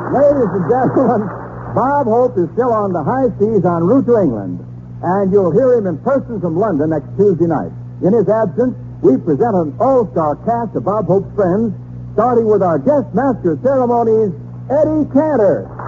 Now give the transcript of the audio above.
Ladies and gentlemen, Bob Hope is still on the high seas en route to England, and you'll hear him in person from London next Tuesday night. In his absence, we present an all-star cast of Bob Hope's friends, starting with our guest master of ceremonies, Eddie Cantor.